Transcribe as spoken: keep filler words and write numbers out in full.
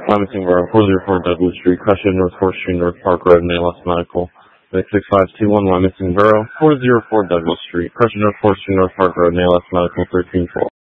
Wyomissing Borough, four oh four Douglas Street, Crescent North fourth Street, North Park Road, and A L S Medical. six five two one Wyomissing Borough, four oh four Douglas Street, Crescent North fourth Street, North Park Road, and A L S Medical, thirteen four.